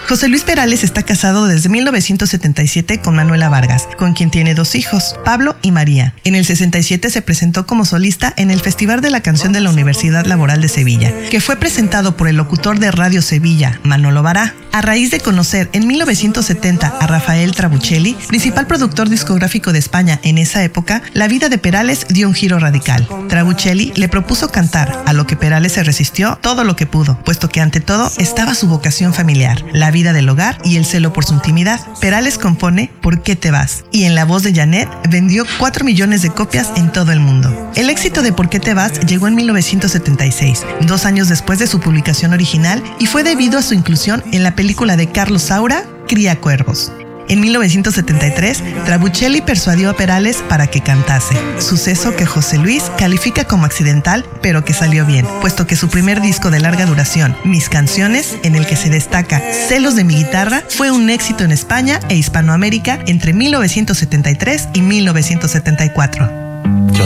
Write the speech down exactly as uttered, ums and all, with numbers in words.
José Luis Perales está casado desde mil novecientos setenta y siete con Manuela Vargas, con quien tiene dos hijos, Pablo y María. En el sesenta y siete se presentó como solista en el Festival de la Canción de la Universidad Laboral de Sevilla, que fue presentado por el locutor de Radio Sevilla, Manolo Bará. A raíz de conocer en mil novecientos setenta a Rafael Trabuchelli, principal productor discográfico de España en esa época, la vida de Perales dio un giro radical. Trabuchelli le propuso cantar, a lo que Perales se resistió todo lo que pudo, puesto que ante todo estaba su vocación familiar, la vida del hogar y el celo por su intimidad. Perales compone ¿Por qué te vas? Y en la voz de Janet vendió cuatro millones de copias en todo el mundo. El éxito de ¿Por qué te vas? Llegó en mil novecientos setenta y seis, dos años después de su publicación original, y fue debido a su inclusión en la película de Carlos Saura, Cría Cuervos. En mil novecientos setenta y tres, Trabuchelli persuadió a Perales para que cantase, suceso que José Luis califica como accidental, pero que salió bien, puesto que su primer disco de larga duración, Mis Canciones, en el que se destaca Celos de mi guitarra, fue un éxito en España e Hispanoamérica entre mil novecientos setenta y tres y mil novecientos setenta y cuatro.